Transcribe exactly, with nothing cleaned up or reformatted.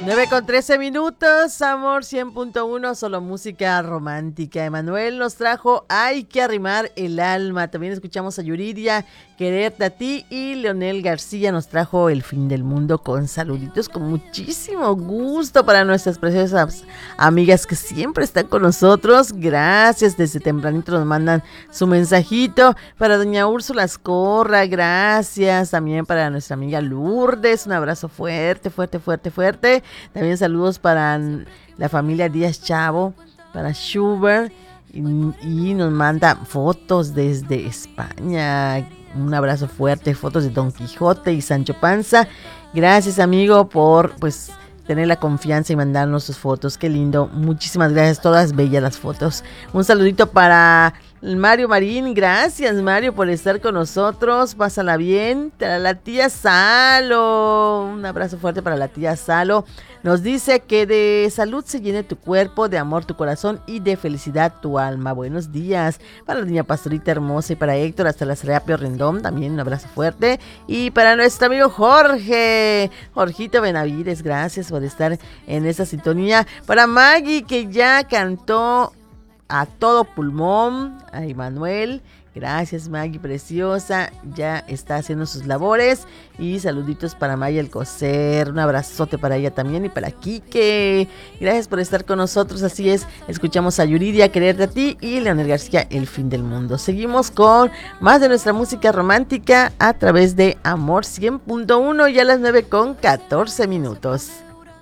nueve con trece minutos, Amor cien punto uno, solo música romántica. Emanuel nos trajo Hay que arrimar el alma. También escuchamos a Yuridia, Quererte a ti. Y Leonel García nos trajo El fin del mundo con saluditos con muchísimo gusto para nuestras preciosas amigas que siempre están con nosotros. Gracias, desde tempranito nos mandan su mensajito. Para doña Úrsula Escorra, gracias. También para nuestra amiga Lourdes, un abrazo fuerte, fuerte, fuerte, fuerte. También saludos para la familia Díaz Chavo, para Schubert, y, y nos manda fotos desde España. Un abrazo fuerte, fotos de Don Quijote y Sancho Panza. Gracias, amigo, por pues tener la confianza y mandarnos sus fotos. Qué lindo. Muchísimas gracias, todas bellas las fotos. Un saludito para Mario Marín. Gracias, Mario, por estar con nosotros. Pásala bien. Para la tía Salo. Un abrazo fuerte para la tía Salo. Nos dice que de salud se llene tu cuerpo, de amor tu corazón y de felicidad tu alma. Buenos días. Para la niña Pastorita hermosa y para Héctor hasta la Serapio Rendón. También un abrazo fuerte. Y para nuestro amigo Jorge. Jorgito Benavides. Gracias por estar en esta sintonía. Para Maggie, que ya cantó a todo pulmón. A Manuel, gracias, Maggie preciosa, ya está haciendo sus labores. Y saluditos para Maya Alcocer, un abrazote para ella también y para Quique. Gracias por estar con nosotros. Así es, escuchamos a Yuridia, Quererte a ti, y Leonel García, El fin del mundo. Seguimos con más de nuestra música romántica a través de Amor cien punto uno, ya a las nueve con catorce minutos.